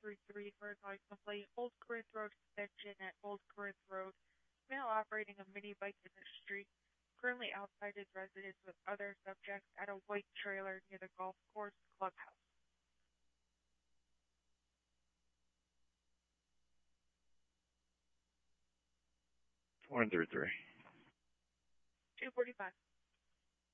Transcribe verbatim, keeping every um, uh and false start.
three three for a noise complaint. Old Corinth Road extension at Old Corinth Road. Male operating a mini bike in the street. Currently outside his residence with other subjects at a white trailer near the golf course clubhouse. one three three. two forty-five.